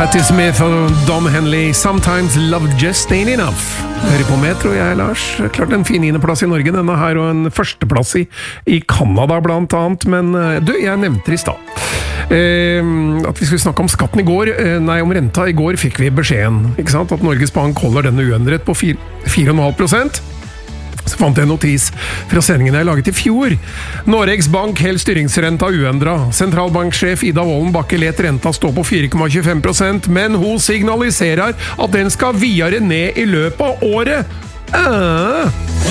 Patti Smith og Don Henley, Sometimes Love Just Ain't Enough. Hører på Metro, jeg Lars. Klart en fin 9. plass i Norge denne her, og en førsteplass i Kanada blant annet. Men du, jeg nevnte det i stad. At vi skulle snakke om skatten i går, om renta i går fikk vi beskjeden, ikke sant? At Norges Bank holder denne uendret på 4,5%. Så fant jeg en notis fra sendingen jeg laget i fjor. Noregs Bank held styringsrenta uendret. Sentralbanksjef Ida Wolden Bakke let renta stå på 4,25%, men hun signaliserer at den skal videre ned i løpet av året.